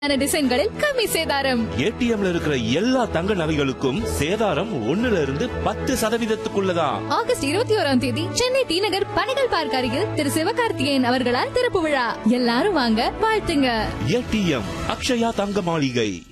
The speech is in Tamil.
டிசைன்களில் கம்மி சேதாரம். ஏடிஎம்ல இருக்கிற எல்லா தங்க நகைகளுக்கும் சேதாரம் 1% ஆகஸ்ட் 21ஆம் தேதி சென்னை டி நகர் பணிகள் பார்க் அருகில் திரு சிவகார்த்திகேயன் அவர்களால் திறப்பு விழா. எல்லாரும் வாங்க, வாழ்த்துங்க. ஏடிஎம் அக்ஷயா தங்க மாளிகை.